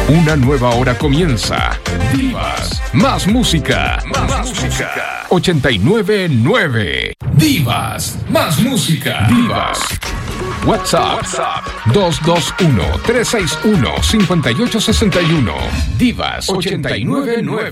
Una nueva hora comienza. Divas, más música. Más música. 89.9. Divas, más música. Divas. WhatsApp 221-361-5861. Divas 89.9.